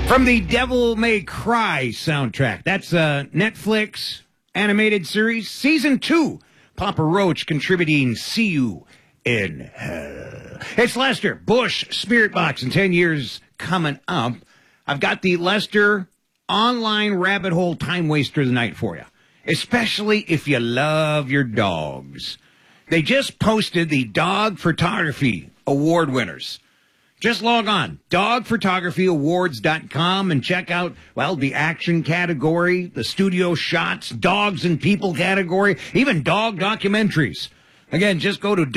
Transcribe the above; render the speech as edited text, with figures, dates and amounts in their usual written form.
From the Devil May Cry soundtrack. That's a Netflix animated series. Season 2. Papa Roach contributing See You in Hell. It's Lester Bush Spirit Box in 10 years coming up. I've got the Lester online rabbit hole time waster of the night for you, especially if you love your dogs. They just posted the Dog Photography Award winners. Just log on, dogphotography.awards.com, and check out, well, the action category, the studio shots, dogs and people category, even dog documentaries. Again, just go to